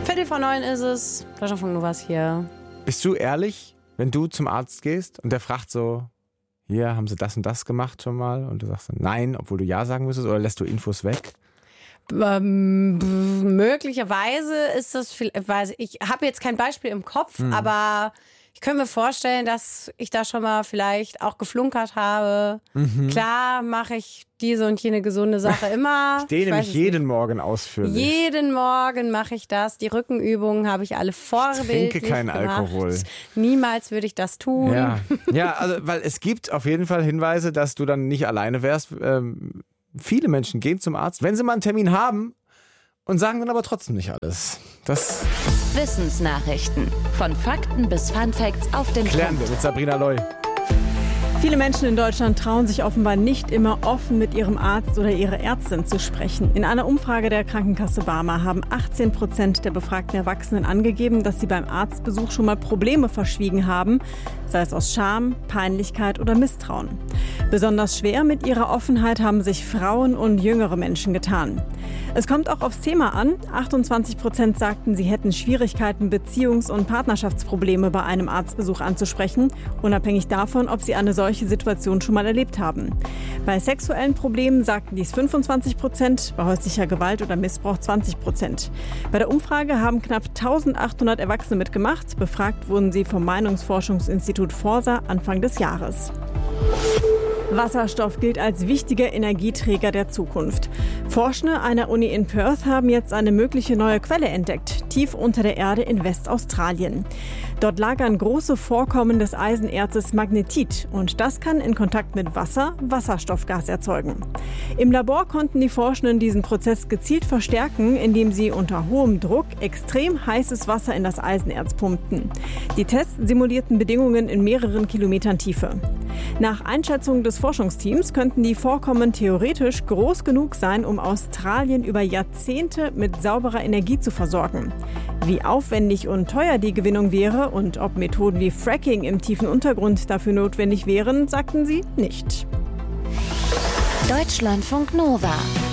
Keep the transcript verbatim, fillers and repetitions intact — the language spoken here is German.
Viertel vor neun ist es. Deutschlandfunk Novas hier. Bist du ehrlich, wenn du zum Arzt gehst und der fragt so, hier, haben sie das und das gemacht schon mal? Und du sagst dann nein, obwohl du ja sagen müsstest, oder lässt du Infos weg? Ähm, möglicherweise ist das, viel, weiß ich habe jetzt kein Beispiel im Kopf, hm. aber ich könnte mir vorstellen, dass ich da schon mal vielleicht auch geflunkert habe. Mhm. Klar mache ich diese und jene gesunde Sache immer. Ich dehne mich jeden nicht. Morgen ausführlich. Jeden Morgen mache ich das. Die Rückenübungen habe ich alle vorbildlich Ich trinke keinen gemacht. Alkohol. Niemals würde ich das tun. Ja. ja, also weil es gibt auf jeden Fall Hinweise, dass du dann nicht alleine wärst. Ähm, viele Menschen gehen zum Arzt, wenn sie mal einen Termin haben und sagen dann aber trotzdem nicht alles. Das Wissensnachrichten. Von Fakten bis Funfacts auf den klären Punkt. wir mit Sabrina Loy. Viele Menschen in Deutschland trauen sich offenbar nicht immer offen mit ihrem Arzt oder ihrer Ärztin zu sprechen. In einer Umfrage der Krankenkasse Barmer haben achtzehn Prozent der befragten Erwachsenen angegeben, dass sie beim Arztbesuch schon mal Probleme verschwiegen haben, sei es aus Scham, Peinlichkeit oder Misstrauen. Besonders schwer mit ihrer Offenheit haben sich Frauen und jüngere Menschen getan. Es kommt auch aufs Thema an. achtundzwanzig Prozent sagten, sie hätten Schwierigkeiten, Beziehungs- und Partnerschaftsprobleme bei einem Arztbesuch anzusprechen, unabhängig davon, ob sie eine solche Situation schon mal erlebt haben. Bei sexuellen Problemen sagten dies fünfundzwanzig Prozent, bei häuslicher Gewalt oder Missbrauch zwanzig Prozent. Bei der Umfrage haben knapp eintausendachthundert Erwachsene mitgemacht. Befragt wurden sie vom Meinungsforschungsinstitut Forsa Anfang des Jahres. Wasserstoff gilt als wichtiger Energieträger der Zukunft. Forschende einer Uni in Perth haben jetzt eine mögliche neue Quelle entdeckt, tief unter der Erde in Westaustralien. Dort lagern große Vorkommen des Eisenerzes Magnetit und das kann in Kontakt mit Wasser Wasserstoffgas erzeugen. Im Labor konnten die Forschenden diesen Prozess gezielt verstärken, indem sie unter hohem Druck extrem heißes Wasser in das Eisenerz pumpten. Die Tests simulierten Bedingungen in mehreren Kilometern Tiefe. Nach Einschätzung des Forschungsteams könnten die Vorkommen theoretisch groß genug sein, um Australien über Jahrzehnte mit sauberer Energie zu versorgen. Wie aufwendig und teuer die Gewinnung wäre und ob Methoden wie Fracking im tiefen Untergrund dafür notwendig wären, sagten sie nicht. Deutschlandfunk Nova.